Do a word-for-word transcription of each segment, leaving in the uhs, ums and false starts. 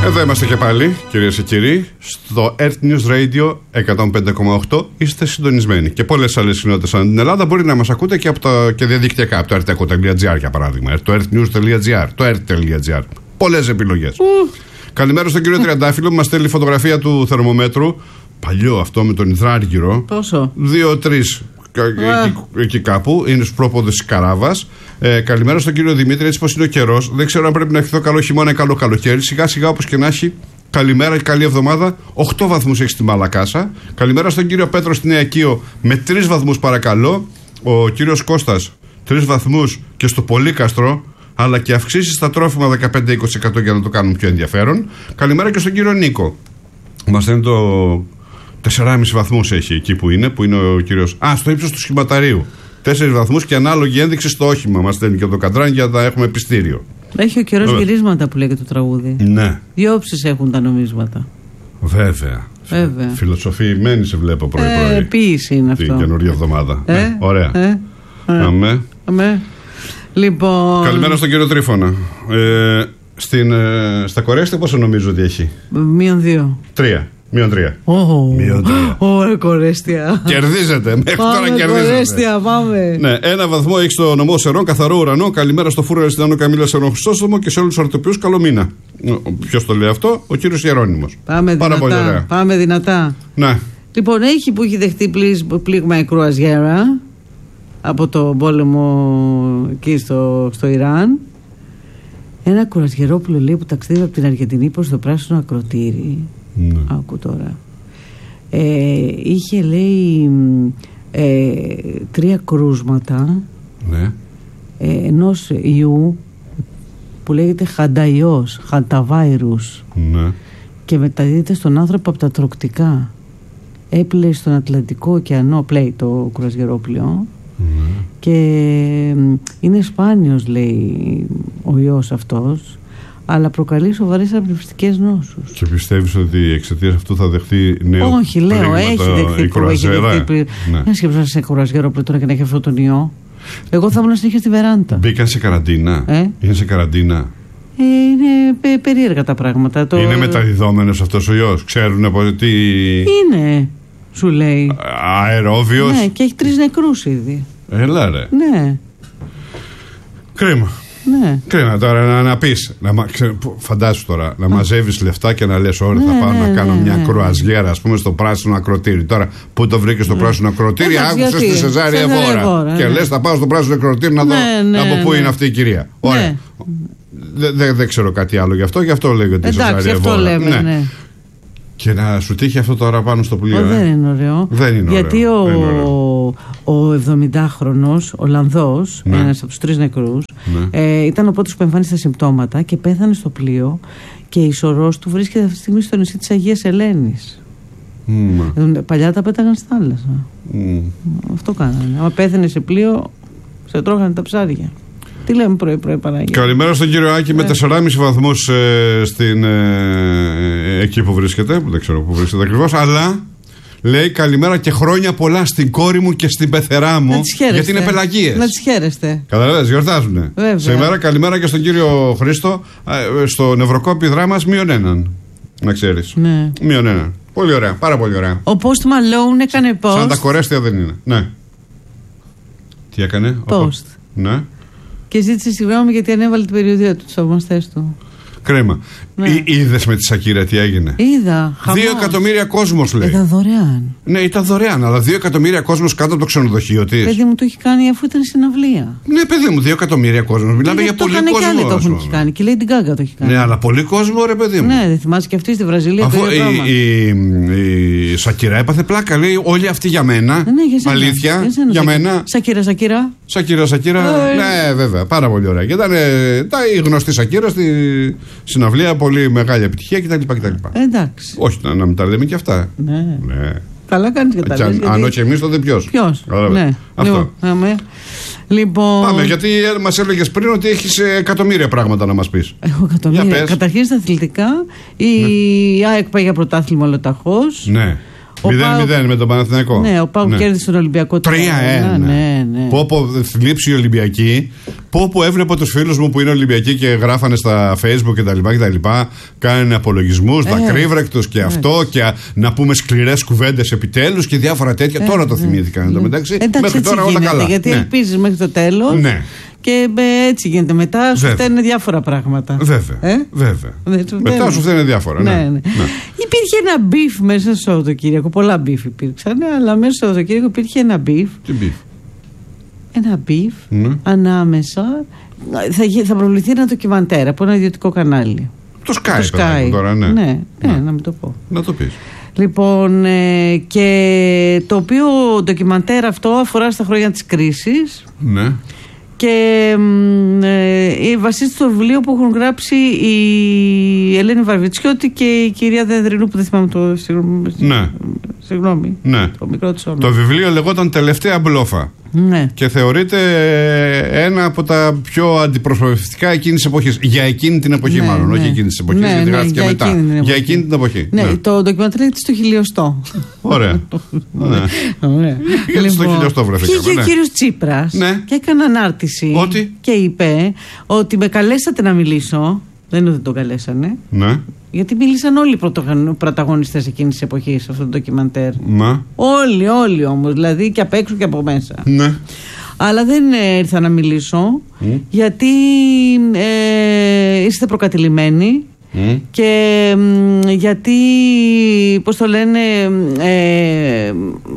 Εδώ είμαστε και πάλι, κυρίες και κύριοι, στο Earth News Radio εκατόν πέντε κόμμα οκτώ. Είστε συντονισμένοι. Και πολλές άλλες κοινότητες ανά την Ελλάδα μπορεί να μας ακούτε και, από τα, και διαδικτυακά, από το erteco τελεία gr για παράδειγμα, το earthnews τελεία gr, το earth τελεία gr. Πολλές επιλογές. Mm. Καλημέρα στον κύριο Τριαντάφυλλο που μας στέλνει φωτογραφία του θερμομέτρου. Παλιό αυτό με τον υδράργυρο. Πόσο? δύο τρία εκεί, εκεί κάπου. Είναι στους πρόποδες της Καράβας. Ε, καλημέρα στον κύριο Δημήτρη, έτσι πως είναι ο καιρός. Δεν ξέρω αν πρέπει να ευχηθώ καλό χειμώνα ή καλό καλοκαίρι. Σιγά σιγά όπως και να έχει. Καλημέρα και καλή εβδομάδα. οκτώ βαθμούς έχει στη Μαλακάσα. Καλημέρα στον κύριο Πέτρο στη Νέα Κείο με τρεις βαθμούς παρακαλώ. Ο κύριος Κώστας τρεις βαθμούς και στο Πολύκαστρο. Αλλά και αυξήσεις στα τρόφιμα δεκαπέντε με είκοσι τοις εκατό για να το κάνουν πιο ενδιαφέρον. Καλημέρα και στον κύριο Νίκο. Μας λένε το τέσσερα κόμμα πέντε βαθμούς έχει εκεί που είναι, που είναι ο κύριος. Α, στο ύψος του σχηματαρίου. τέσσερις βαθμούς και ανάλογη ένδειξη στο όχημα. Μας λένε και το καντράν για να έχουμε πιστήριο. Έχει ο καιρός γυρίσματα που λέγεται το τραγούδι. Ναι. Δύο όψεις έχουν τα νομίσματα. Βέβαια. Βέβαια. Φιλοσοφημένη σε βλέπω πρωί-πρωί. Ε, ποίηση είναι αυτό. Την καινούργια εβδομάδα. Ε, ναι, ωραία. Ε, ε, Αμέ. Αμέ. Λοιπόν... Καλημέρα στον κύριο Τρίφωνα. Ε, στην, ε, στα Κορέσtia πόσο νομίζω ότι έχει? Μείον δύο. Τρία. Μείον τρία. Oh. Μείον τρία. Ωραία, Κορέσtia. Κερδίζετε. Μέχρι πάμε, τώρα κερδίζετε. Κορέσtia, πάμε. Ναι, ένα βαθμό έχει στο νομό Σερών, καθαρό ουρανό. Καλημέρα στο Φούρο Αριστιανό Καμίλα Σερών Χρυσόστομο και σε όλους τους αρτοποιούς. Καλό μήνα. Ποιος το λέει αυτό? Ο κύριος Ιερώνυμος. Πάμε Πάρα δυνατά. πολύ ωραία. Πάμε δυνατά. Ναι. Λοιπόν, έχει που έχει δεχτεί πλήγμα η κρουαζιέρα από τον πόλεμο εκεί στο, στο Ιράν. Ένα κουρασγερόπουλο λέει που ταξιδεύει από την Αργεντινή προς το πράσινο ακροτήρι. Ναι. Άκου τώρα. Ε, είχε λέει ε, τρία κρούσματα, ναι. ε, ενός ιού που λέγεται χανταϊός, χανταβάιρους, ναι. και μεταδίδεται στον άνθρωπο από τα τροκτικά. Έπλεε στον Ατλαντικό ωκεανό, πλέει το κουρασγερόπλοιο. Mm-hmm. Και είναι σπάνιος λέει ο ιός αυτός, αλλά προκαλεί σοβαρές αναπνευστικές νόσους. Και πιστεύεις ότι εξαιτίας αυτού θα δεχτεί νέο? Όχι, λέω, έχει δεχτεί που έχει δεχτεί. Δεν σκέφτεσαι σε κουρασγερόπλοιο τώρα και να έχει αυτόν τον ιό. Εγώ θα ήμουν συνέχεια στη βεράντα. Μπήκαν σε καραντίνα. Ε? Είναι σε καραντίνα. Ε, είναι πε, περίεργα τα πράγματα. Το... Είναι μεταδιδόμενος αυτός ο ιός? Ξέρουν από τι... Είναι, σου λέει. Αερόβιος. Ναι, και έχει τρεις νεκρούς ήδη. Έλα ρε. Ναι. Κρίμα. Ναι. Κρίμα τώρα να, να πεις, να, φαντάσου τώρα, να μαζεύεις λεφτά και να λες ωραία, ναι, θα πάω ναι, να κάνω ναι, μια ναι, κρουαζιέρα, ας πούμε, στο πράσινο ακροτήρι. Τώρα, πού το βρήκες στο ναι. πράσινο ακροτήρι? Άκουσες τη Σεζάρια Βόρα. Και ναι. λες, θα πάω στο πράσινο ακροτήρι να δω ναι, ναι, από πού ναι. είναι αυτή η κυρία. Ωραία. Ναι. Δεν δε, δε ξέρω κάτι άλλο γι' αυτό, γι' αυτό λέγεται η Σεζάρια Βόρα. Λέμε, ναι. Ναι. Και να σου τύχει αυτό τώρα πάνω στο πλοίο. Ε? Δεν είναι ωραίο. Δεν είναι γιατί ωραίο. Ο, ο εβδομηντάχρονος Ολλανδός, ναι. ένας από τους τρεις νεκρούς, ναι. ε, ήταν ο πρώτος που εμφάνισε τα συμπτώματα και πέθανε στο πλοίο. Και η σωρός του βρίσκεται αυτή τη στιγμή στο νησί της Αγίας Ελένης. Mm. Ε, παλιά τα πέταγαν στη θάλασσα. Mm. Αυτό κάνανε. Αν πέθανε σε πλοίο, σε τρώγανε τα ψάρια. Τι λέμε πρωί-πρωί Παναγία? Καλημέρα στον κύριο Άκη, ε. με τέσσερα κόμμα πέντε βαθμούς ε, στην, ε, εκεί που βρίσκεται, που δεν ξέρω που βρίσκεται ακριβώς, αλλά λέει καλημέρα και χρόνια πολλά στην κόρη μου και στην πεθερά μου, γιατί είναι πελαγίες. Να τις χαίρεστε. Καταλαβαίνεις, γιορτάζουνε. Βέβαια. Σήμερα καλημέρα και στον κύριο Χρήστο, ε, στο νευροκόπη δράμας μείον έναν. Να ξέρεις. Ναι. Μείον έναν. Πολύ ωραία, πάρα πολύ ωραία. Ο Post Malone έκανε post. Σαν τα Κορέστια δεν είναι. Ναι. Τι έκανε? Post. Ναι. Και ζήτησε συγγνώμη γιατί ανέβαλε την περιοδία του, τους θαυμαστές του. Κρίμα. Ναι. Είδες με τη Σακύρα τι έγινε? Είδα. Χαμός. Δύο εκατομμύρια κόσμος λέει. Ήταν δωρεάν. Ναι, ήταν δωρεάν, αλλά δύο εκατομμύρια κόσμος κάτω από το ξενοδοχείο της. Παιδί μου το έχει κάνει αφού ήταν στην αυλία. Ναι, παιδί μου, δύο εκατομμύρια κόσμος. Μιλάμε για πολύ κόσμο. Και άλλοι το έχουν κάνει. Και λέει την Γκάγκα το έχει κάνει. Ναι, αλλά πολύ κόσμο, ρε παιδί μου. Ναι, δεν θυμάσαι και αυτή στη Βραζιλία. Αφού το η, η, η, η Σακύρα έπαθε πλάκα. Λέει όλοι αυτοί για μένα. Ναι, για σένα, αλήθεια. Για, σένα, για μένα. Σακύρα, Σακύρα. Σακύρα, Σακύρα. Ναι, βέβαια, πάρα πολύ ωραία. Και ήταν η γνωστή Σακύρα στη συναυλία, πολύ μεγάλη επιτυχία κτλ. Εντάξει. Όχι, να, να μην τα λέμε και αυτά. Ναι. Ναι. Καλά κάνεις και τα λες. Αν όχι εμείς, τότε ποιος? Ποιος? Ναι. Αυτό. Λοιπόν, λοιπόν... Πάμε, γιατί μας έλεγες πριν ότι έχεις εκατομμύρια πράγματα να μας πεις. Έχω εκατομμύρια. Καταρχήν στα αθλητικά, η ναι. ΑΕΚ πάει για πρωτάθλημα ολοταχώς. Ναι. μηδέν μηδέν με τον Παναθηναϊκό. Ναι, ο Πάου ναι. κέρδισε τον Ολυμπιακό τρία ένα. Ναι, ναι. Πω πω θλίψη οι Ολυμπιακοί. Πω πω έβλεπα τους φίλους μου που είναι Ολυμπιακοί και γράφανε στα Facebook κτλ. Κάνανε απολογισμούς, ε, δακρύβρεκτους και ε, αυτό. Και να πούμε σκληρές κουβέντες επιτέλους και διάφορα τέτοια. Ε, τώρα το θυμήθηκαν. Ε, μεταξύ, εντάξει, μέχρι τώρα όλα γίνεται, καλά. Γιατί ναι. ελπίζεις μέχρι το τέλος. Ναι. Και έτσι γίνεται. Μετά σου φταίνουν διάφορα πράγματα. Βέβαια. Ε? Βέβαια. Μετά σου φταίνουν διάφορα. Ναι. Ναι, ναι. Ναι. Υπήρχε ένα μπιφ μέσα στο Σαββατοκύριακο. Πολλά μπιφ υπήρξαν, αλλά μέσα στο Σαββατοκύριακο υπήρχε ένα μπιφ. Τι μπιφ? Ένα μπιφ ναι. ανάμεσα. Θα, θα προβληθεί ένα ντοκιμαντέρ από ένα ιδιωτικό κανάλι. Το Sky, το Sky. Τώρα, ναι. Ναι, ναι, ναι, να μην το πω. Να το πεις. Λοιπόν, ε, και το οποίο ντοκιμαντέρ αυτό αφορά στα χρόνια της κρίσης. Ναι. Και ε, βασίζεται στο βιβλίο που έχουν γράψει η Ελένη Βαρβιτσιώτη και η κυρία Δενδρινού, που δεν θυμάμαι το. Ναι. Συγγνώμη. Ναι. Το μικρό της όνομα. Το βιβλίο λεγόταν Τελευταία Μπλόφα. Ναι. Και θεωρείται ένα από τα πιο αντιπροσωπευτικά εκείνη της εποχής. Για εκείνη την εποχή, ναι, μάλλον. Ναι. Όχι εκείνη της εποχής, ναι, γιατί ναι, γράφτηκε για μετά. Εκείνη για εκείνη την εποχή. Ναι, ναι. Το ντοκιμαντέρ είναι στο χιλιοστό. Ωραία. ναι. Ωραία. Γιατί στο χιλιοστό βρεθήκαμε. Βγήκε ο κύριος Τσίπρας ναι. και έκανε ανάρτηση. Ότι? Και είπε ότι με καλέσατε να μιλήσω. Δεν είναι ότι τον καλέσανε. Ναι. Γιατί μίλησαν όλοι οι πρωταγωνιστές εκείνης της εποχής σε αυτό το ντοκιμαντέρ. Μα. Όλοι, όλοι όμως. Δηλαδή και απ' έξω και από μέσα. Ναι. Αλλά δεν ήρθα να μιλήσω mm. γιατί ε, είστε προκατηλημένοι mm. και ε, γιατί, πώς το λένε, ε,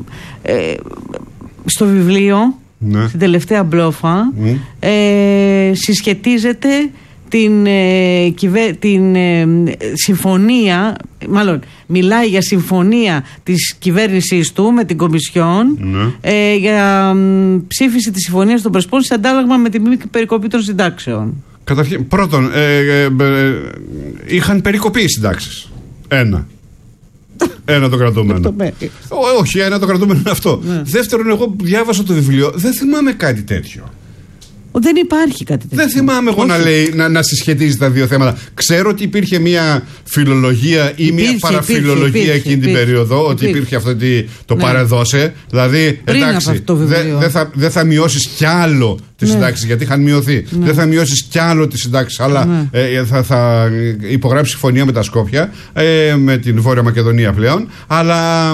ε, στο βιβλίο, ναι. στην τελευταία μπλόφα, mm. ε, συσχετίζεται την, ε, κυβε, την ε, συμφωνία, μάλλον μιλάει για συμφωνία της κυβέρνησης του με την Κομισιόν ναι. ε, για ε, ψήφιση της συμφωνίας των Πρεσπών σε αντάλλαγμα με τη μη περικοπή των συντάξεων. Καταρχήν, πρώτον, ε, ε, ε, είχαν περικοπεί οι συντάξεις. Ένα. Ένα το κρατούμενο. Όχι, ένα το κρατούμενο είναι αυτό. Ναι. Δεύτερον, εγώ διάβασα το βιβλίο, δεν θυμάμαι κάτι τέτοιο. Δεν υπάρχει κάτι τέτοιο. Δεν θυμάμαι εγώ να, λέει, να, να συσχετίζει τα δύο θέματα. Ξέρω ότι υπήρχε μια φιλολογία ή υπήρχε, μια παραφιλολογία υπήρχε, εκείνη υπήρχε, την περίοδο, υπήρχε. Ότι υπήρχε αυτό το ναι. παρεδώσε. Δηλαδή, πριν εντάξει, δεν δε θα, δε θα μειώσεις κι άλλο τις ναι. συντάξεις, γιατί είχαν μειωθεί. Ναι. Δεν θα μειώσεις κι άλλο τις συντάξεις, αλλά ναι. ε, θα, θα υπογράψει συμφωνία με τα Σκόπια, ε, με την Βόρεια Μακεδονία πλέον. Αλλά.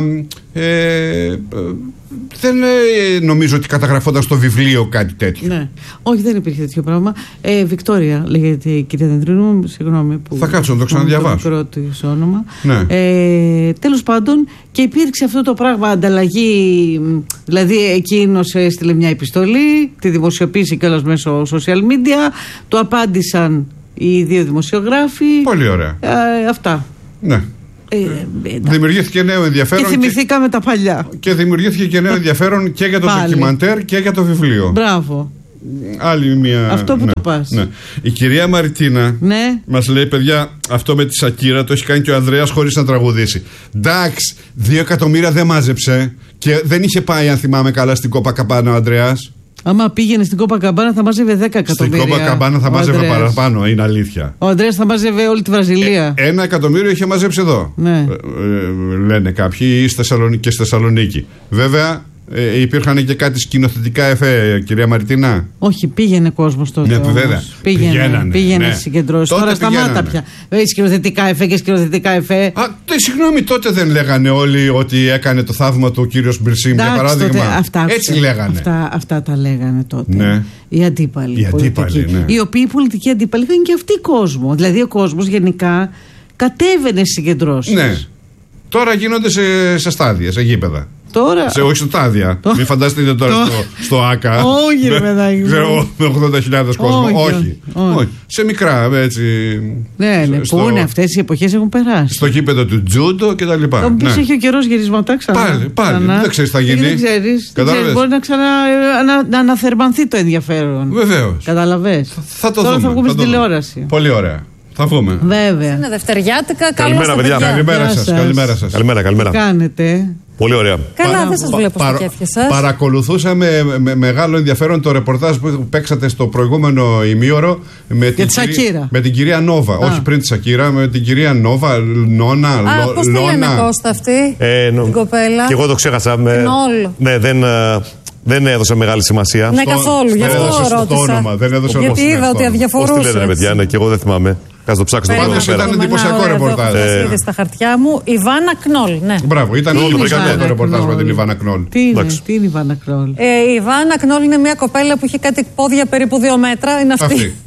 Ε, δεν ε, νομίζω ότι καταγραφόταν στο βιβλίο κάτι τέτοιο. Ναι. Όχι, δεν υπήρχε τέτοιο πράγμα. Ε, Βικτόρια λέγεται η κυρία Δεντρινού, συγγνώμη που. Θα κάτσω να το ξαναδιαβάσω. Το μικρό της όνομα. Ναι. Ε, τέλος πάντων, και υπήρξε αυτό το πράγμα ανταλλαγή. Δηλαδή, εκείνος έστειλε μια επιστολή, τη δημοσιοποίησε κιόλας μέσω social media, του απάντησαν οι δύο δημοσιογράφοι. Πολύ ωραία. Ε, αυτά. Ναι. Ε, δημιουργήθηκε νέο ενδιαφέρον. Και θυμηθήκαμε και, τα παλιά. Και δημιουργήθηκε και νέο ενδιαφέρον και για το ντοκιμαντέρ και για το βιβλίο. Μπράβο. Άλλη μια. Αυτό που ναι, το πας. Ναι. Η κυρία Μαριτίνα ναι. μας λέει, παιδιά, αυτό με τη Σακύρα το έχει κάνει και ο Ανδρέας χωρίς να τραγουδήσει. Εντάξει, δύο εκατομμύρια δεν μάζεψε και δεν είχε πάει, αν θυμάμαι καλά, στην Κόπακαμπάνα ο Ανδρέας. Άμα πήγαινε στην Κόπακαμπάνα θα μάζευε δέκα εκατομμύρια. Στην Κόπακαμπάνα θα μάζευε Ανδρέας. Παραπάνω, είναι αλήθεια. Ο Ανδρέας θα μάζευε όλη τη Βραζιλία. Ε, ένα εκατομμύριο είχε μαζέψει εδώ. Ναι. Ε, ε, λένε κάποιοι, και στη Θεσσαλονίκη. Βέβαια, ε, υπήρχαν και κάτι σκηνοθετικά εφέ, κυρία Μαριτίνα. Όχι, πήγαινε κόσμος τότε. Ναι, βέβαια. Πήγαινε, πηγαίνανε, πήγαινε ναι. συγκεντρώσεις. Τώρα σταμάτα πια. Ε, σκηνοθετικά εφέ και σκηνοθετικά εφέ. Α, τε, συγγνώμη, τότε δεν λέγανε όλοι ότι έκανε το θαύμα του ο κύριος Μπιρσίμ, για παράδειγμα. Τότε, αυτά, Έτσι αυτά, λέγανε. Αυτά, αυτά τα λέγανε τότε. Ναι. Οι αντίπαλοι. Οι, αντίπαλοι, ναι. οι οποίοι πολιτικοί αντίπαλοι είχαν και αυτοί κόσμο. Δηλαδή ο κόσμος γενικά κατέβαινε στις συγκεντρώσεις. Ναι. Τώρα γίνονται σε, σε στάδια, σε γήπεδα. Τώρα... Σε, όχι στο τάδια. Το... Μην φανταστείτε τώρα το... στο, στο ΆΚΑ. Όχι, ρε παιδάκι. Ξέρω, με ογδόντα χιλιάδες κόσμο. Όχι, όχι. όχι. όχι. Σε μικρά, έτσι. Ναι, ναι. Στο... Πού είναι αυτές οι εποχές, έχουν περάσει. Στο γήπεδο του Τζούντο κτλ. Το ναι. έχει ο καιρός γυρισματά ξανά. Πάλι, πάλι. Ξανά. Δεν ξέρεις τι θα γίνει. Δεν ξέρεις. Μπορεί να ξανααναθερμανθεί το ενδιαφέρον. Βεβαίως. Καταλαβες. Θα το Τώρα δούμε. θα βγούμε στην τηλεόραση. Πολύ ωραία. Θα βγούμε. Βέβαια. Είναι δευτεριάτικα. Καλημέρα, παιδιά. Καλημέρα σας. Καλημέρα σας. Καλημέρα, καλημέρα. Τι κάνετε? Πολύ ωραία. Καλά, Παρα- δεν σας βλέπω παρα- στα κέφια σας. Παρακολουθούσα με, με μεγάλο ενδιαφέρον το ρεπορτάζ που παίξατε στο προηγούμενο ημίωρο με, την, τη Σακύρα. με την κυρία Νόβα. Α. Όχι πριν τη Σακύρα, με την κυρία Νόβα, Νόνα, Α, Λο- πώς τη λένε Λόνα. Κώστα αυτή, Ε, νο- την κοπέλα. Και εγώ το ξέχασα. Με... Νόλ. Ναι, δεν, ε, δεν έδωσα μεγάλη σημασία. Ναι, Στο- καθόλου, γι' δεν αυτό έδωσες το ρώτησα. όνομα, δεν έδωσε Γιατί όνομα, είδα ότι αυτό. Πώς τη αδιαφορούσε. λένε, ρε παιδιά, ναι, και εγώ δεν θυμάμαι. Κάτσε το ψάξω το Πάντως πρώτο ήταν πέρα. εντυπωσιακό ρεπορτάζ. Έχω Ε. ήδη στα χαρτιά μου. Ιβάνα Κνόλ, ναι. Μπράβο, ήταν Νόλ, όλο το το βρήκατε. το ρεπορτάζ με την Ιβάνα Κνόλ. Τι είναι, Εντάξει. τι είναι η Βάνα Κρόλ. Ε, η Ιβάνα Κνόλ είναι μια κοπέλα που είχε κάτι πόδια περίπου δύο μέτρα. Είναι αυτή. Αυτή.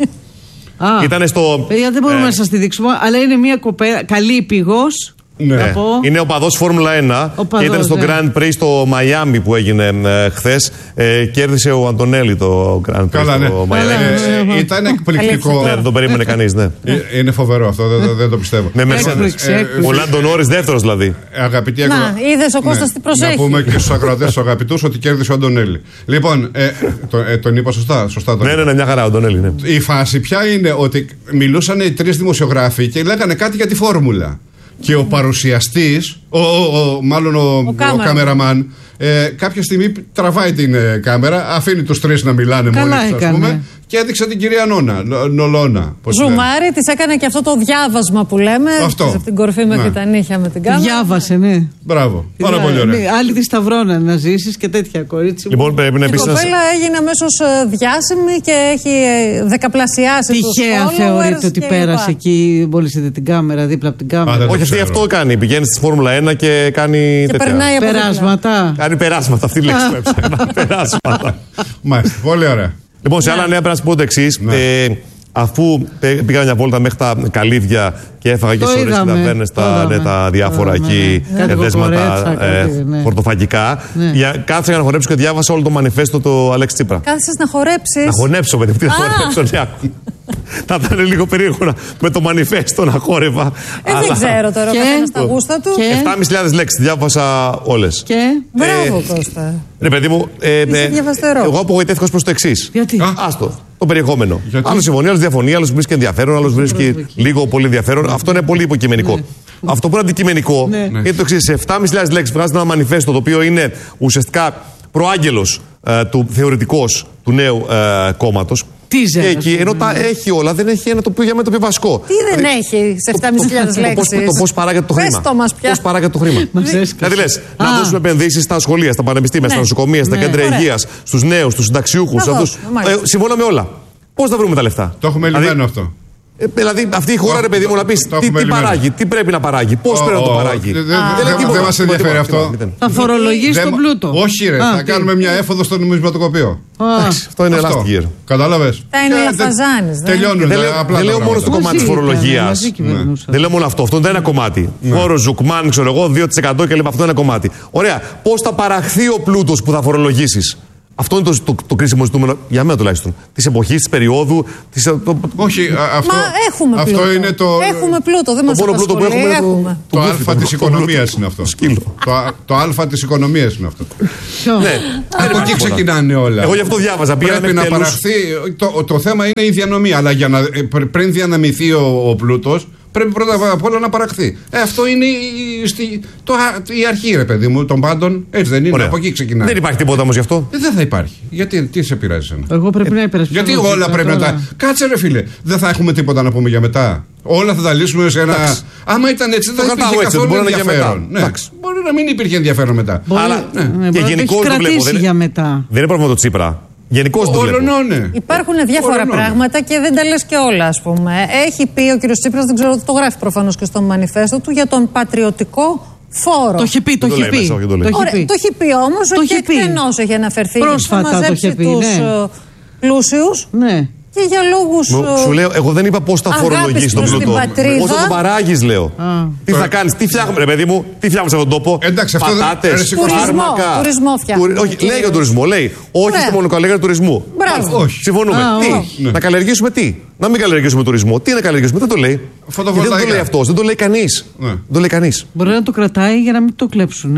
Α, Ήτανε στο. παιδιά, δεν μπορούμε ε, να σας τη δείξουμε, αλλά είναι μια κοπέλα καλή πηγός. Ναι. Να Ε, πω. είναι οπαδός Φόρμουλα ένα Οπαδός, και ήταν στο ναι. Grand Prix στο Μαϊάμι που έγινε ε, χθες. Ε, κέρδισε ο Αντωνέλη το Grand Prix Καλά, ναι. στο Μαϊάμι. Καλά, Ε, ναι. Ήταν εκπληκτικό. Ναι, δεν το περίμενε κανείς, ναι. Ε, Είναι φοβερό αυτό, δεν, δεν το πιστεύω. Με Mercedes. Έκπληξη, Ε, έκπληξη. Ο Λάντο Νόρις δεύτερος δηλαδή. Αγαπητοί Να, ακροα- είδες ο Κώστας τι προσέχει. Να πούμε και στους ακροατές τους αγαπητούς ότι κέρδισε ο Αντωνέλη. Λοιπόν, ε, το, ε, τον είπα σωστά. σωστά τον Ναι, είπα. ναι, ναι, μια χαρά ο Αντωνέλη. Ναι. Η φάση πια είναι ότι μιλούσαν οι τρεις δημοσιογράφοι και λέγανε κάτι για τη φόρμουλα. Και ο παρουσιαστής, ο, ο, ο, μάλλον ο, ο, κάμερα. κάμεραμαν, ε, κάποια στιγμή τραβάει την ε, κάμερα, αφήνει τους τρεις να μιλάνε Καλά μόνοι τους, ας έκανε. πούμε, και έδειξε την κυρία Νόνα, Νο- Νολώνα. πώς τη λένε. Ζουμάρι, τη έκανε και αυτό το διάβασμα που λέμε. Αυτό. Από την κορφή μέχρι Ναι. τα νύχια με την κάμερα. Διάβασε, ναι. Μπράβο, πάρα πολύ ωραία. Ναι, Άλλοι τη σταυρώναν να ζήσει και τέτοια κορίτσι. μου. Λοιπόν, πρέπει να Η επίσης. κοπέλα έγινε αμέσως ε, διάσημη και έχει ε, δεκαπλασιάσει τους Τυχαία followers θεωρείτε ότι και πέρασε λοιπά. εκεί, μόλις είδε την κάμερα, δίπλα από την κάμερα. δεν- Όχι, αυτή ξέρω. αυτό κάνει. Πηγαίνει στη Φόρμουλα ένα και κάνει Και τέτοια. περνάει από δίπλα. Περάσματα. Κάνει περάσματα. Αυτή η λέξη που έψαχνα. Περάσματα. Μάλιστα, πολύ ωραία. Λοιπόν, σε άλλα νέα πρέπει να σα πω το εξή. Ναι. Ε, αφού πέ- πήγα μια βόλτα μέχρι τα καλύβια και έφαγα και Το σε ωραίες είδαμε, ταβέρνες το τα, είδαμε. ναι, τα διάφορα Το είδαμε, εκεί ναι. Κάτι εδέσματα κοκορέτσα, κάτι, ναι. πορτοφαγικά. Ναι. Για, κάθισα για να χορέψω και διάβασα όλο το μανιφέστο του Αλέξη Τσίπρα. Κάθισες να χορέψεις. Να χωνέψω, παιδί μου, τι να Α. χορέψω, ναι, άκου. Θα ήταν λίγο περίεργο να- με το μανιφέστο να χόρευα. Ε, δεν αλλά- ξέρω τώρα, ο Και- καθένας τα γούστα του. Και- επτάμισι χιλιάδες λέξεις, διάβασα όλες. Και. Μπράβο, Ε, Κώστα. Ρε παιδί μου, ε, Είσαι ε, διαβαστερό. εγώ απογοητεύτηκα ως προς το εξή. Γιατί. Α. Άστο. Το περιεχόμενο. Γιατί? Άλλο συμφωνεί, άλλο διαφωνεί, άλλο βρίσκει ενδιαφέρον, άλλο βρίσκει λίγο πολύ ενδιαφέρον. Αυτό είναι πολύ υποκειμενικό. Αυτό που είναι αντικειμενικό Ναι. είναι το εξή. Σε επτάμισι χιλιάδες λέξεις βγάζετε ένα μανιφέστο το οποίο είναι ουσιαστικά προάγγελος ε, του θεωρητικός του νέου ε, κόμματος. Teaser, Και ας εκεί, πούμε. ενώ τα έχει όλα, δεν έχει ένα το οποίο για μένα το πιο βασικό. Τι δεν Δηλαδή, έχει σε επτάμισι χιλιάδες το πώς- λέξεις. Το πώς παράγεται το Πες χρήμα. το μας πια. Πώς παράγεται το χρήμα. Μας έσκασε. Δηλαδή λες, να Α. δώσουμε επενδύσεις στα σχολεία, στα πανεπιστήμια, στα Ναι. νοσοκομεία, στα Ναι. κέντρα Ωραία. υγείας, στους νέους, στους συνταξιούχους. Να αυτούς. δώσουμε, μάλιστα. Ε, συμφωνώ με όλα. Πώς θα βρούμε τα λεφτά. Το έχουμε Δηλαδή, λυμμένο αυτό. ε, δηλαδή αυτή η χώρα, Το- ρε παιδί μου, να πει το τι, έχουμε τι λυμμένο. παράγει, τι πρέπει να παράγει, πώ Ω, πρέπει να το ω, παράγει. δεν- δεν- λέει δεν- τίποτα, δεν μας τίποτα, ενδιαφέρει τίποτα, αυτό. μηδέν. Θα φορολογήσει Δεν τον μα- πλούτο. Όχι, ρε, Α, θα τι. κάνουμε μια έφοδο στο νομισματοκοπείο. Α, Εντάξει, αυτό είναι last year. Κατάλαβε. Τα είναι λαφαζάνης, ναι. Τελειώνουν. Δεν τα λέω- απλά δεν τα λέω μόνο στο πράγματα. κομμάτι της μαζί ήταν, φορολογίας. μαζί κυβερνούσαν. Δεν λέω μόνο αυτό. Αυτό είναι ένα κομμάτι. Φόρο Ζουκμάν, ξέρω εγώ, δύο τοις εκατό και λοιπά. Αυτό είναι ένα κομμάτι. Ωραία. Πώ θα παραχθεί ο πλούτο που θα φορολογήσει. Αυτό είναι το, το, το κρίσιμο ζητούμενο, για μένα τουλάχιστον. Τη εποχή, τη περίοδου. Της, το, Όχι, α- αυτό, Μα έχουμε αυτό πλούτο. είναι το, Έχουμε πλούτο, δεν το μας μόνο πλούτο που απασχολεί. έχουμε είναι Έχουμε. το, το το γκούφι, α το- της το οικονομίας πλούτο. είναι αυτό. Σκύλο. Το, α- το α της οικονομίας είναι αυτό. ποιο? Ναι. Από εκεί ξεκινάνε όλα. Εγώ γι' αυτό διάβαζα. Πήγα Πρέπει να μέχρι τέλους. παραχθεί. Το, το θέμα είναι η διανομή. Αλλά για να, ε, πρ- πριν διαναμηθεί ο, ο πλούτος, πρέπει πρώτα απ' όλα να παραχθεί. Ε, αυτό είναι η, στη- το, α- η αρχή, ρε παιδί μου, των πάντων. Έτσι δεν είναι. Ωραία. Από εκεί ξεκινάει. Δεν υπάρχει τίποτα όμω γι' αυτό. Ε, δεν θα υπάρχει. Γιατί, τι σε πειράζει εσένα. Εγώ πρέπει να υπερασπιστώ. Γιατί όλα πρέπει να τα. Κάτσε ρε φίλε, δεν θα έχουμε τίποτα να πούμε για μετά. Όλα θα τα λύσουμε σε ένα. Εντάξει. Άμα ήταν έτσι, δεν Το θα κρατάω υπήρχε έτσι, καθόλου μπορεί να είναι για ενδιαφέρον. μετά. Ναι. Εντάξει. Μπορεί να μην υπήρχε ενδιαφέρον μετά. Μπορεί, Αλλά- ναι, και μπορεί να το έχει γενικώς το βλέπω, κρατήσει δεν είναι- για μετά. Δεν είναι πρόβλημα το Τσίπρα. Γενικώ το Όλο βλέπω. ναι. Υπάρχουν διάφορα Ωραία, ναι. πράγματα και δεν τα λες και όλα, ας πούμε. Έχει πει ο κύριος Τσίπρας, δεν ξέρω, το γράφει προφανώς και στο μανιφέστο του, για τον πατριωτικό φόρο. Το έχει πει, το Δεν το έχει λέει μέσα, πει. όχι, δεν το λέει. Το έχει Ωραία, πει. το έχει πει όμως Το και έχει πει. εκτενώς έχει αναφερθεί. Πρόσφατα θα το μαζέψει είχε πει, τους ναι. ε, πλούσιους Ναι. και για λόγους Μου- ε, Σου λέω, εγώ δεν είπα πώ θα αγάπης φορολογήσει τον προς την πλούτο. πατρίδα. Πώ θα τον παράγει, λέω. Α. Τι θα κάνει, τι φτιάχνουμε, ρε παιδί μου, τι φτιάχνουμε σε αυτόν τον τόπο. Εντάξει, αυτό δεν- Πατάτες, ρε, σηκώστε. Τουρισμό, φάρμακα. τουρισμό φτιάχνουμε, Τουρι- Όχι, κύριε. λέει για τον τουρισμό, λέει. Όχι Ωραία. στο μονοκαλλιέργεια του τουρισμού. Μπράβο. Όχι. Συμφωνούμε. Α, τι, όχι. Ναι. να καλλιεργήσουμε τι. Να μην καλλιεργήσουμε τουρισμό. Τι να καλλιεργήσουμε, δεν το λέει. Φωτοβολταϊκά. Και δεν το λέει αυτό, δεν το λέει κανεί. Ναι. Δεν το λέει κανεί. Μπορεί να το κρατάει για να μην το κλέψουν. Ναι.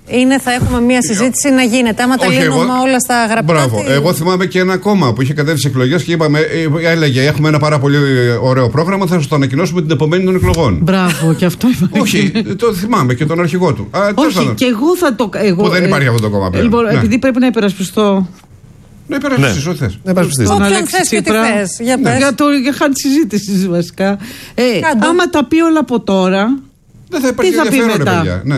Είναι, θα έχουμε μια συζήτηση να γίνεται. Άμα τα λύνουμε όλα στα γραπτά. Μπράβο. Τι... Εγώ θυμάμαι και ένα κόμμα που είχε κατέβει σε εκλογές και είπαμε, έλεγε: Έχουμε ένα πάρα πολύ ωραίο πρόγραμμα, θα σας το ανακοινώσουμε την επομένη των εκλογών. Μπράβο, και αυτό είπα. Όχι, το θυμάμαι και τον αρχηγό του. Α, όχι, και εγώ θα το. Εγώ, που δεν υπάρχει αυτό το κόμμα πλέον. Λοιπόν, ναι. Επειδή πρέπει να υπερασπιστώ. Να υπερασπιστείς, ό,τι θες. Να υπερασπιστείς. Όποιον θες και τι θες. Για πες. Για το χάνει συζήτηση βασικά. Ε, άμα τα πει όλα από τώρα. Δεν θα υπάρχει ενδιαφέρον, ρε παιδιά. Ναι.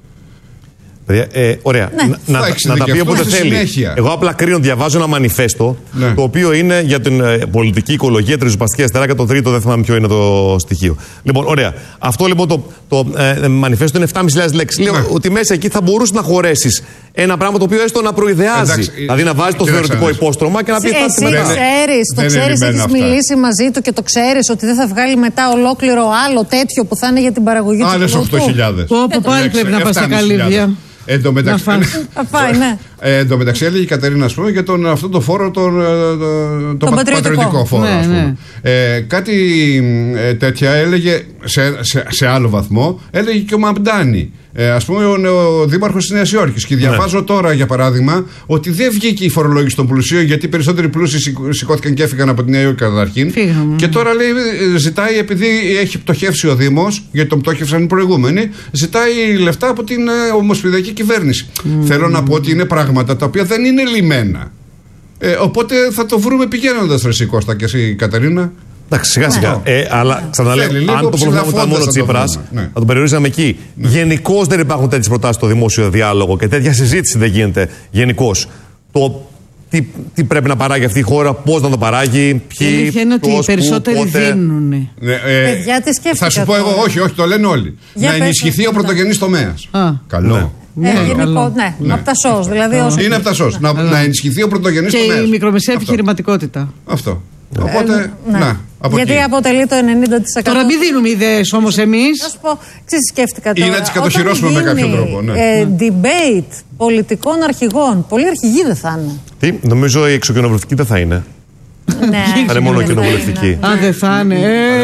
Παιδιά, ε, ωραία. Ναι. Να, να, να τα πει όποτε θέλει. Συνέχεια. Εγώ απλά κρίνω, διαβάζω ένα μανιφέστο, ναι. Το οποίο είναι για την ε, πολιτική οικολογία, τη ριζοσπαστική αριστερά και το τρίτο, δεν θυμάμαι ποιο είναι το στοιχείο. Λοιπόν, ωραία. Αυτό λοιπόν το, το ε, μανιφέστο είναι επτά χιλιάδες λέξεις. Ναι. Λέω ότι μέσα εκεί θα μπορούσε να χωρέσει ένα πράγμα το οποίο έστω να προειδεάζει. Εντάξει, δηλαδή να βάζει το θεωρητικό υπόστρωμα και να πει: Εσύ το ξέρεις, το ξέρεις, έχεις μιλήσει μαζί του και το ξέρεις ότι δεν θα βγάλει μετά ολόκληρο άλλο τέτοιο που θα είναι για την παραγωγή του. Άλλες οκτώ χιλιάδες. Όπου πάλι πρέπει να πας στα καλύβια. Εν τω μεταξύ, ναι. ε, εν τω μεταξύ έλεγε η Κατερίνα, ας πούμε, για τον, αυτό το φόρο, τον, τον, τον πατριωτικό. πατριωτικό φόρο. Ναι, ας πούμε. Ναι. Ε, κάτι ε, τέτοια έλεγε σε, σε, σε άλλο βαθμό, έλεγε και ο Μαμπντάνη. Ε, ας πούμε, ο, ο δήμαρχος της Νέας Υόρκης. Και διαβάζω ναι. τώρα, για παράδειγμα, ότι δεν βγήκε η φορολόγηση των πλουσίων, γιατί περισσότεροι πλούσιοι σηκώθηκαν και έφυγαν από τη Νέα Υόρκη καταρχήν. Φύγαμε. Και τώρα λέει, ζητάει, επειδή έχει πτωχεύσει ο Δήμος, γιατί τον πτώχευσαν οι προηγούμενοι, ζητάει λεφτά από την ε, ομοσπονδιακή κυβέρνηση. Mm. Θέλω να πω ότι είναι πράγματα τα οποία δεν είναι λιμένα. Ε, οπότε θα το βρούμε πηγαίνοντας, ρε εσύ Κώστα και εσύ Κατερίνα. Εντάξει, σιγά σιγά. Ε, αλλά ξαναλέω, αν το πρόβλημα ήταν μόνο Τσίπρας, ναι. θα τον περιορίζαμε εκεί. Ναι. Γενικώς δεν υπάρχουν τέτοιες προτάσεις στο δημόσιο διάλογο και τέτοια συζήτηση δεν γίνεται γενικώς. Το τι, τι πρέπει να παράγει αυτή η χώρα, πώς να το παράγει, ποιοι. Είναι ότι οι περισσότεροι δίνουν. Ναι, ε, Παιδιά, τι σκέφτηκα. Θα σου πω εγώ, όχι, όχι, το λένε όλοι. Για να ενισχυθεί ο πρωτογενής τομέας. Καλό. Ναι, ε, γενικό, ναι, ναι. Από τα σως. Δηλαδή όσο... Είναι από τα σως. Να, να ενισχυθεί ο πρωτογενής τομέας. Και η μικρομεσαία επιχειρηματικότητα. Αυτό. Οπότε, ε, ναι. να, από γιατί εκεί. αποτελεί το ενενήντα τοις εκατό. Τώρα μην δίνουμε ιδέες όμως εμείς. Να σου πω, ξέρεις, σκέφτηκα τώρα. Ή να τις κατοχυρώσουμε με κάποιο τρόπο. Ναι. Ε, debate πολιτικών αρχηγών. Πολλοί αρχηγοί δεν θα είναι. Τι, νομίζω η εξοκοινοβουλευτική δεν θα είναι. Ναι, θα είναι μόνο κοινοβουλευτική. Αν δεν θα είναι.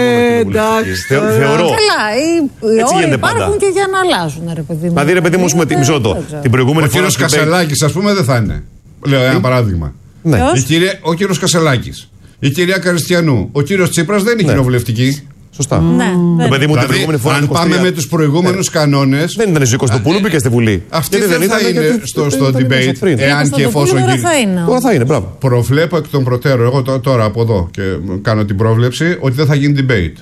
Εντάξει. Θεωρώ. Καλά, οι όροι υπάρχουν και για να αλλάζουν, ρε παιδί μου. Δηλαδή, ρε παιδί μου, μισό λεπτό. Την προηγούμενη φορά. Ο κύριος Κασελάκης, ας πούμε, δεν θα είναι. Λέω ένα παράδειγμα. Ο κύριος Κασελάκης. Η κυρία Καριστιανού. Ο κύριος Τσίπρας δεν είναι ναι. κοινοβουλευτική. Σωστά. Ναι, το παιδί μου, δηλαδή, την φορά αν πάμε με τους προηγούμενους ναι. κανόνες. Δεν ήταν η Κωστοπούλου, μπήκε στη Βουλή. Αυτή δεν, δεν θα είναι στο, στο debate. Εάν και εφόσον γίνει. Τώρα θα είναι, μπράβο. Προβλέπω εκ των προτέρων, εγώ τώρα από εδώ και κάνω την πρόβλεψη, ότι δεν θα γίνει debate.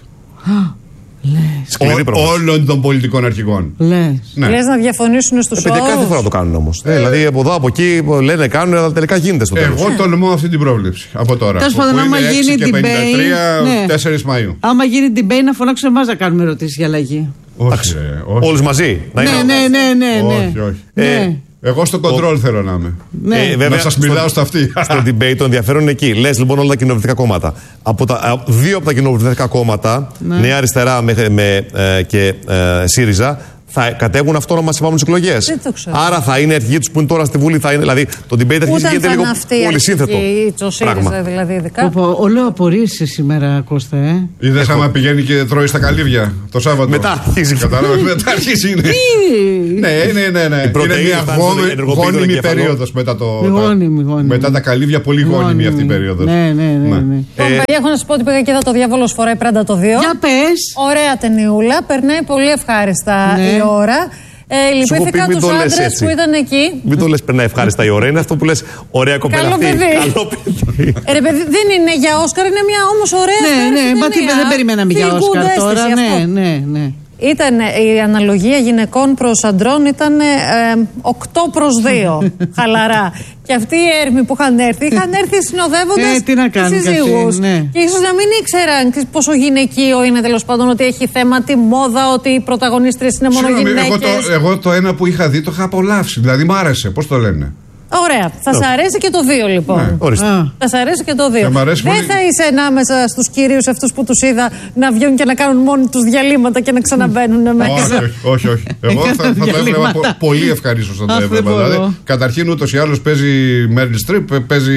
Ό, όλων των πολιτικών αρχηγών. Λες. Ναι. Λες να διαφωνήσουν στους όρους. Κάθε φορά το κάνουν όμως. Ε, δηλαδή από εδώ, από εκεί λένε κάνουν, αλλά τελικά γίνεται στο τέλος. Εγώ τολμώ αυτή την πρόβλεψη από τώρα. Τέλος πάντων, άμα γίνει debate. Ναι. τέσσερις Μαΐου. Άμα γίνει debate, να φωνάξουν εμάς να κάνουμε ερωτήσεις για αλλαγή. Όχι. Όλους μαζί. Ναι, ναι, ναι, ναι. Όχι, όχι. Εγώ στο κοντρόλ το... θέλω να είμαι. Ναι. Ε, βέβαια, να σας μιλάω στα αυτή. Στο debate το ενδιαφέρον είναι εκεί. Λες λοιπόν όλα τα κοινοβουλευτικά κόμματα. Από τα, δύο από τα κοινοβουλευτικά κόμματα, ναι. Νέα Αριστερά με, με, ε, και ε, ΣΥΡΙΖΑ, θα κατέβουν αυτόνομα σε επόμενες εκλογές. Άρα θα είναι αρχηγοί τους που είναι τώρα στη Βουλή. Θα είναι, δηλαδή το debate αρχίζει γίνεται λίγο πολύ σύνθετο. Το ΣΥΡΙΖΑ δηλαδή ειδικά. Όλο απορρίσεις σήμερα, Κώστα. Ε. Είδες άμα πηγαίνει και τρώει στα καλύβια το Σάββατο. Μετά αρχίζει. Κατάλαβες, μετά αρχίζει. Είναι. Ναι, ναι, ναι. ναι. Είναι μια γόνιμη περίοδος μετά το. Μετά τα καλύβια, πολύ γόνιμη αυτή η περίοδος. Ναι, ναι, ναι. Έχω να σου πω ότι πήγα και είδα το Διάβολος φοράει Πράντα το δύο. Για πες. Ωραία ταινιούλα, περνάει πολύ ευχάριστα. Η ώρα. Ε, λυπήθηκα τους άντρες που ήταν εκεί. Μην το λες περνάει ευχάριστα η ώρα. Είναι αυτό που λες ωραία κοπέλα αυτή. Καλό παιδί. Ε, ρε, παιδί. Δεν είναι για Όσκαρ, είναι μια όμως ωραία ναι, ναι, μα τι, δεν περιμέναμε για Όσκαρ τώρα. Ναι, ναι, ναι. Ήταν, η αναλογία γυναικών προς αντρών ήταν ε, οκτώ προς δύο. Χαλαρά. Και αυτοί οι έρμοι που είχαν έρθει, είχαν έρθει συνοδεύοντας ε, τις σύζυγους. Ναι. Και ίσως να μην ήξεραν πόσο γυναικείο είναι, τέλος πάντων, ότι έχει θέμα τη μόδα, ότι οι πρωταγωνίστρες είναι μόνο γυναίκες. Εγώ το, εγώ το ένα που είχα δει το είχα απολαύσει. Δηλαδή μ' άρεσε. Πώς το λένε. Ωραία. Θα σ' αρέσει και το δύο λοιπόν. Ναι. Θα σ' αρέσει και το δύο. Δεν πολύ... θα είσαι ανάμεσα στους κυρίους αυτούς που τους είδα να βγαίνουν και να κάνουν μόνοι τους διαλύματα και να ξαναμπαίνουν μέσα. Όχι, όχι, όχι. Εγώ θα, θα το έβλεπα πο, πολύ ευχαρίστως θα το έβλεπα. Δηλαδή, καταρχήν ούτως ή άλλως παίζει η Μέριλ Στριπ, παίζει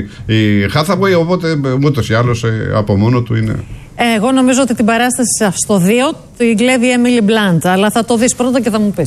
η Χάθαουεϊ, οπότε ούτως ή άλλως από μόνο του είναι. Εγώ νομίζω ότι την παράσταση στο δύο την κλέβει η Έμιλι Μπλάντ, αλλά θα το δεις πρώτα και θα μου πεις.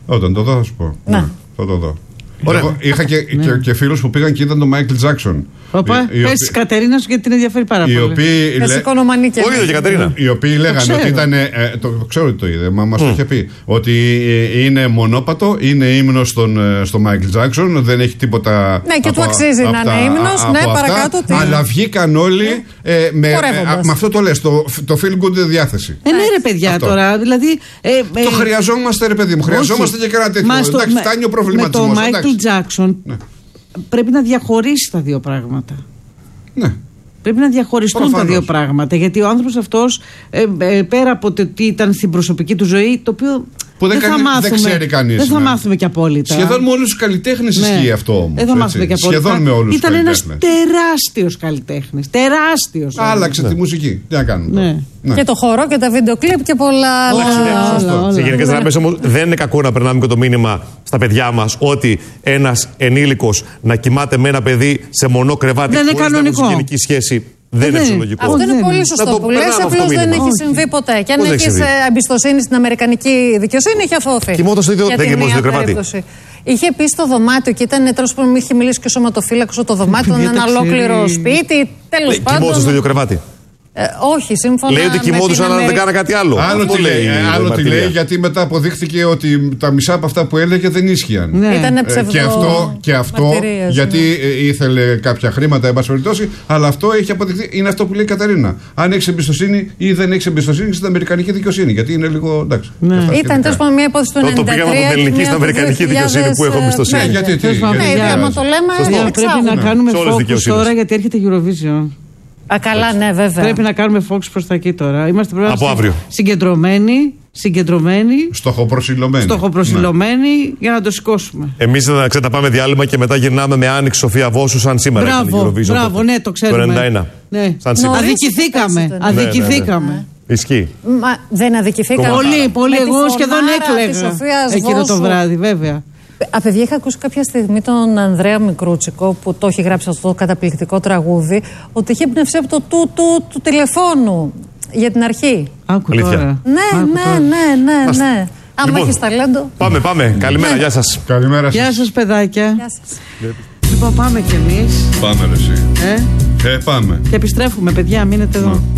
Όταν το δω θα σου πω. Να. Ναι, θα το δω. Ωραία. Εγώ είχα και, Ναι. και, και φίλους που πήγαν και είδαν τον Μάικλ Τζάκσον. Όπα, Οι- οι πες οποίοι- της Κατερίνας γιατί την ενδιαφέρει πάρα Οι πολύ. οποίοι, λέ- Εσύ οικονομανή και Ο ίδιο και η Κατερίνα. οι οποίοι λέγανε ξέρω. ότι ήταν. Ε, το, το ξέρω ότι το είδε, μα μας το είχε πει. Ότι ε, είναι μονόπατο, είναι ύμνος στον, ε, στο Μάικλ Τζάκσον, δεν έχει τίποτα. Ναι, και από- του αξίζει από να τα- είναι ύμνος. από Ναι, αυτά, παρακάτω τι. Αλλά βγήκαν όλοι ε, με, Χορεύοντας. ε, με αυτό το λες, το, το feel good διάθεση. Ε, ναι, ρε παιδιά Αυτό. τώρα. Δηλαδή. Ε, ε, Το χρειαζόμαστε, ρε παιδί μου. Χρειαζόμαστε όχι. και κανένα τέτοιο. Μα στο- Εντάξει, με- φτάνει ο Με προβληματισμός. το Μάικλ εντάξει. Τζάκσον Ναι. πρέπει να διαχωρίσει τα δύο πράγματα. Ναι. Πρέπει να διαχωριστούν Προφανώς. τα δύο πράγματα. Γιατί ο άνθρωπος αυτός, ε, ε, πέρα από το τι ήταν στην προσωπική του ζωή, το οποίο Που δεν θα κανεί- δεν μάθουμε. ξέρει κανείς, Δεν θα ναι. μάθουμε και απόλυτα. Σχεδόν με όλους τους καλλιτέχνες Ναι. ισχύει αυτό όμως. Δεν θα έτσι. μάθουμε και απόλυτα. Σχεδόν με όλους τους Ήταν ένας καλλιτέχνες. τεράστιος καλλιτέχνης. Τεράστιος. Άλλαξε τη μουσική. Τι να κάνουμε. Ναι. τώρα. Ναι. Και το χορό και τα βίντεο κλιπ και πολλά άλλα. Όλα, Σωστό. όλα, Σε όλα. γενικές γραμμές όμως δεν είναι κακό να περνάμε και το μήνυμα στα παιδιά μας ότι ένας ενήλικος να κοιμάται με ένα παιδί σε μονό κρεβάτι Δεν είναι χωρίς να έχουν κανονικό. συγγενική σχέση δεν δεν είναι είναι. φυσιολογικό. Αυτό Όχι, είναι δεν πολύ είναι. Να σωστό το που λες, περνάμε αυτό το απλώς δεν μήνυμα. έχει Όχι. συμβεί ποτέ. Και αν Πώς δεν έχει έχει συμβεί. εμπιστοσύνη στην αμερικανική δικαιοσύνη, έχει αθώθει. Κοιμόταν στο ίδιο- Για δεν τη κοιμόταν στο μία κρεβάτι. περίπτωση. Είχε πει στο δωμάτιο και ήταν τέλος πάντων, είχε μιλήσει και ο σωματοφύλακος ότι το δωμάτιο Παιδιά, είναι ένα τα ξέρει. ολόκληρο σπίτι. Τέλος Λέει, κοιμόταν στο πάντων. ίδιο κρεβάτι. Ε, όχι, σύμφωνα Λέει ότι με κοιμόντουσαν την αν δεν Αμερι- κάνα κάτι άλλο. Άλλο Αυτό τι λέει, η ε, άλλο τι μαρτυρία. λέει, γιατί μετά αποδείχθηκε ότι τα μισά από αυτά που έλεγε δεν ίσχυαν. Ναι. Ήτανε Ε, ψευδο... και αυτό, και αυτό μαρτυρίες, γιατί ναι. ε, ήθελε κάποια χρήματα, εν πάση περιπτώσει, αλλά αυτό έχει αποδειχθεί. Είναι αυτό που λέει η Κατερίνα. Αν έχει εμπιστοσύνη ή δεν έχει εμπιστοσύνη στην αμερικανική δικαιοσύνη. Γιατί είναι λίγο. Εντάξει. Ναι. και αυτά Ήταν σχετικά. τέλος πάντων μια υπόθεση του Το- το ενενήντα τρία. πήγαμε από την και ελληνική μια στην του αμερικανική δύο χιλιάδες, δικαιοσύνη που έχω ε, εμπιστοσύνη. Ναι, ναι. γιατί. τι, Τέλος πάντων, γιατί- Ναι, παιδιά, άμα το λέμε, Σωστό. Παιδιά, πρέπει να εξάγουμε. κάνουμε Σε όλες τις focus δικαιοσύνες. τώρα γιατί έρχεται Eurovision. Α, καλά, ναι, βέβαια. Πρέπει να κάνουμε focus προς τα εκεί τώρα. Είμαστε πρέπει να Από είμαστε αύριο. συγκεντρωμένοι, συγκεντρωμένοι, Στοχοπροσιλωμένη. στοχοπροσιλωμένοι για να το σηκώσουμε. Εμείς θα ξεταπάμε διάλειμμα και μετά γυρνάμε με Άνοιξη Σοφία Βόσου σαν σήμερα. ήταν η Μπράβο, Eurovision μπράβο, τότε. ναι, το ξέρουμε. Το ενενήντα ένα. Ναι. Σαν σήμερα. Νωρίς Αδικηθήκαμε. ήταν. Ναι, ναι, ναι. Αδικηθήκαμε. Ισχύει. Μα δεν αδικηθήκαμε. Πολύ, πολύ. Με τη Εγώ σχεδόν φωνάρα της έκλαιγα Σοφίας εκείνο το Βόσου. βράδυ, βέβαια. Α, παιδιά, είχα ακούσει κάποια στιγμή τον Ανδρέα Μικρούτσικο που το έχει γράψει αυτό το καταπληκτικό τραγούδι, ότι είχε εμπνευστεί από το του του του τηλεφώνου για την αρχή. Άκου Αλήθεια. τώρα. Ναι, Άκου ναι, τώρα. ναι, ναι, Μάλιστα. ναι. Άμα Λοιπόν. έχεις ταλέντο. Πάμε, πάμε. Καλημέρα, γεια σας. Καλημέρα σας. Γεια σας, παιδάκια. Γεια σας. Λοιπόν, πάμε κι εμείς. Πάμε, ρε, εσύ. Ε? Ε, πάμε. Και επιστρέφουμε, παιδιά. Μείνετε εδώ.